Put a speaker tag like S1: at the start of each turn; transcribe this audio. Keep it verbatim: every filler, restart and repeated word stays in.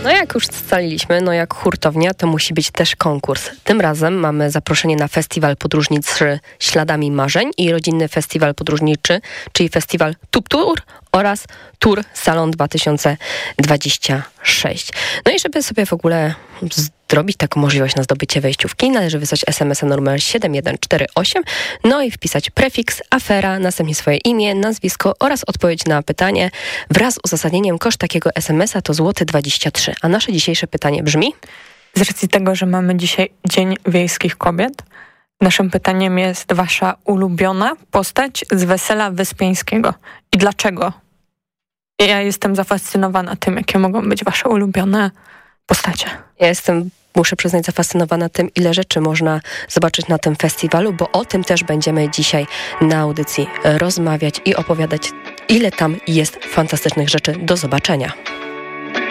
S1: No jak już scaliliśmy, no jak hurtownia, to musi być też konkurs. Tym razem mamy zaproszenie na Festiwal Podróżniczy Śladami Marzeń i Rodzinny Festiwal Podróżniczy, czyli Festiwal Tup Tour oraz Tour Salon dwa tysiące dwadzieścia sześć. No i żeby sobie w ogóle zrobić taką możliwość na zdobycie wejściówki, należy wysłać es em es a numer siedem jeden cztery osiem, no i wpisać prefiks, afera, następnie swoje imię, nazwisko oraz odpowiedź na pytanie. Wraz z uzasadnieniem koszt takiego es em es a to złoty dwadzieścia trzy. A nasze dzisiejsze pytanie brzmi?
S2: Z racji tego, że mamy dzisiaj Dzień Wiejskich Kobiet, naszym pytaniem jest wasza ulubiona postać z Wesela Wyspiańskiego. I dlaczego? Ja jestem zafascynowana tym, jakie mogą być wasze ulubione postacie.
S1: Ja jestem, muszę przyznać, zafascynowana tym, ile rzeczy można zobaczyć na tym festiwalu, bo o tym też będziemy dzisiaj na audycji rozmawiać i opowiadać, ile tam jest fantastycznych rzeczy do zobaczenia.